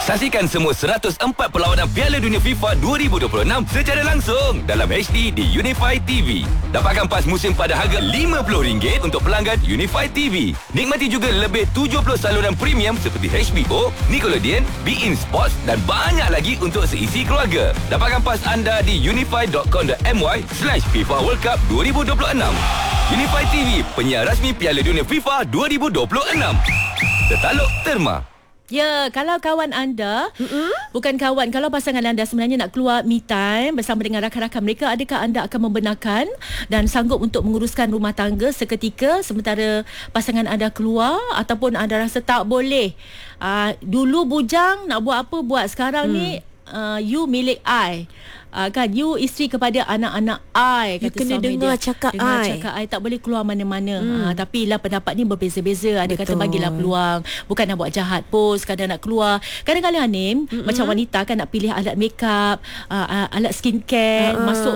Saksikan semua 104 perlawanan Piala Dunia FIFA 2026 secara langsung dalam HD di Unify TV. Dapatkan pas musim pada harga RM50 untuk pelanggan Unify TV. Nikmati juga lebih 70 saluran premium seperti HBO, Nickelodeon, beIN Sports dan banyak lagi untuk seisi keluarga. Dapatkan pas anda di unify.com.my/FIFA World Cup 2026. Unify TV, penyiar rasmi Piala Dunia FIFA 2026. Tertaluk Terma. Ya, kalau kawan anda, bukan kawan, kalau pasangan anda sebenarnya nak keluar me time bersama dengan rakan-rakan mereka, adakah anda akan membenarkan dan sanggup untuk menguruskan rumah tangga seketika sementara pasangan anda keluar, ataupun anda rasa tak boleh? Dulu bujang nak buat apa buat, sekarang ni you milik I. Kan, you isteri kepada anak-anak I, kata you kena suami dengar dia. cakap I, tak boleh keluar mana-mana. Tapi lah pendapat ni berbeza-beza. Ada kata bagilah peluang, bukan nak buat jahat pun sekadar nak keluar. Kadang-kadang Hanim, macam wanita kan nak pilih alat makeup, alat skincare, masuk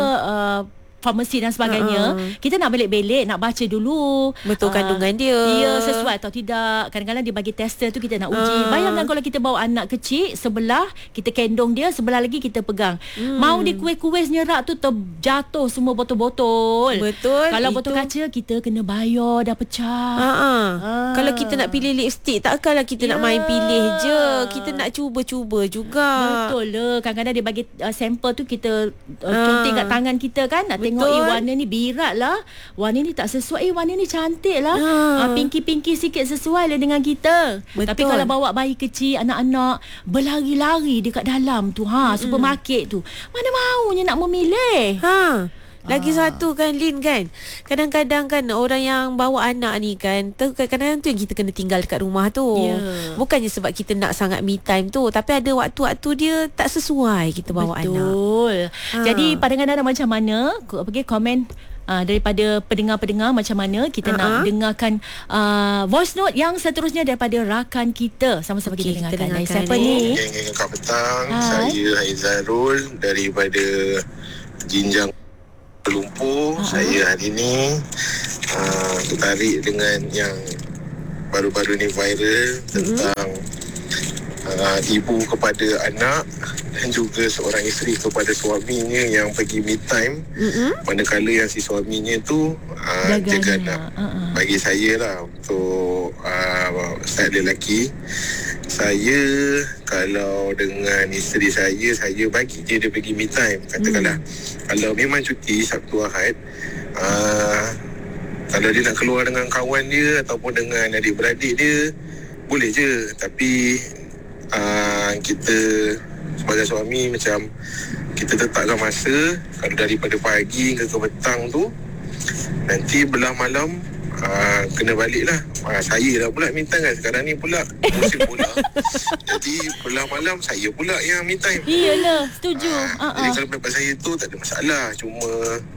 farmasi dan sebagainya. Kita nak belik-belik, nak baca dulu betul kandungan dia, ya, sesuai atau tidak. Kadang-kadang dia bagi tester tu, kita nak uji. Bayangkan kalau kita bawa anak kecil, sebelah kita kendong dia, sebelah lagi kita pegang. Mau dia kuis-kuis nyerak tu, terjatuh semua botol-botol. Betul. Kalau botol kaca, kita kena bayar, dah pecah. Kalau kita nak pilih lipstick, takkanlah kita nak main pilih je. Kita nak cuba-cuba juga. Betul lah. Kadang-kadang dia bagi sampel tu, kita conteng kat tangan kita kan, nak tengok warna ni birat lah, warna ni tak sesuai, warna ni cantik lah, pinky-pinky sikit sesuai lah dengan kita. Tapi kalau bawa bayi kecil, anak-anak berlari-lari dekat dalam tu, supermarket tu, mana maunya nak memilih. Lagi satu kan, Lin, kan, kadang-kadang kan orang yang bawa anak ni kan, kadang-kadang tu yang kita kena tinggal dekat rumah tu. Bukannya sebab kita nak sangat me time tu, tapi ada waktu-waktu dia tak sesuai kita bawa anak. Betul. Jadi pandangan anda macam mana? Pergi komen daripada pendengar-pendengar, macam mana kita nak dengarkan voice note yang seterusnya daripada rakan kita. Sama-sama kita dengarkan. Siapa ni? Geng-geng Kak Petang. Saya Aizarul daripada Jinjang Lumpur. Saya hari ni tertarik dengan yang baru-baru ni viral tentang ibu kepada anak dan juga seorang isteri kepada suaminya yang pergi me time, manakala yang si suaminya tu jaga anak. Bagi saya lah, untuk saya lelaki, saya kalau dengan isteri saya bagi dia pergi me time. Katakanlah kalau memang cuti Sabtu Ahad, kalau dia nak keluar dengan kawan dia ataupun dengan adik-beradik dia, boleh je. Tapi kita sebagai suami, macam kita tetapkan masa, kalau daripada pagi ke petang tu, nanti belah malam kena balik lah. Saya dah pula me time kan, sekarang ni pula musim bola. Jadi belah malam saya pula yang me time. Iyalah, setuju. Jadi kalau pendapat saya tu tak ada masalah. Cuma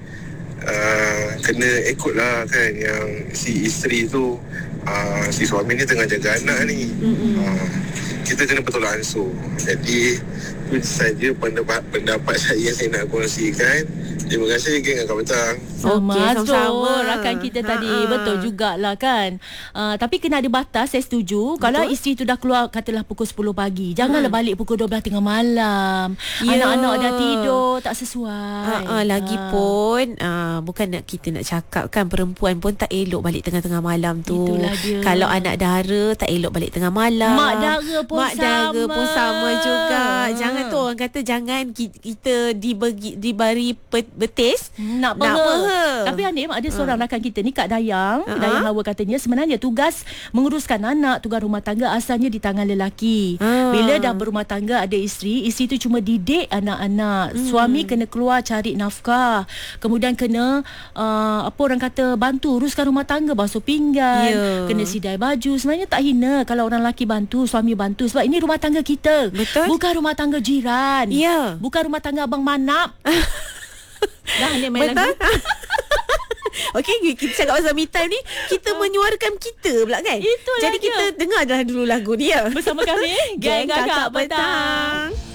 kena ikut lah kan, yang si isteri tu, si suami ni tengah jaga anak ni. Kita kena betul ansur. Jadi itu saja pendapat saya nak kongsikan. Terima kasih geng Kak Petang. Sama-sama rakan kita tadi. Betul jugalah kan. Tapi kena ada batas. Saya setuju. Kalau isteri tu dah keluar katalah pukul 10 pagi, janganlah balik pukul 12 tengah malam. Anak-anak dah tidur, tak sesuai. Lagipun bukan nak kita nak cakap kan, perempuan pun tak elok balik tengah-tengah malam tu. Itulah dia. Kalau anak dara tak elok balik tengah malam. Mak dara pun sama juga. Jangan tu orang kata, jangan kita diberi betis nak peha. Tapi Hanim, ada seorang rakan kita ni, Kak Dayang Dayang Hawa, katanya sebenarnya tugas menguruskan anak, tugas rumah tangga asalnya di tangan lelaki. Bila dah berumah tangga, ada isteri tu cuma didik anak-anak. Suami kena keluar cari nafkah, kemudian kena apa orang kata, bantu uruskan rumah tangga, basuh pinggan, kena sidai baju. Sebenarnya tak hina kalau orang lelaki bantu, suami bantu, sebab ini rumah tangga kita. Betul. Bukan rumah tangga jiran. Bukan rumah tangga Abang Manap. Dah ni main betul? lagu. Okey, kita cakap pasal me time ni, kita menyuarakan kita pula kan. Itulah jadi dia. Kita dengar dah dulu lagu ni ya. Bersama kami Geng Kakak Petang.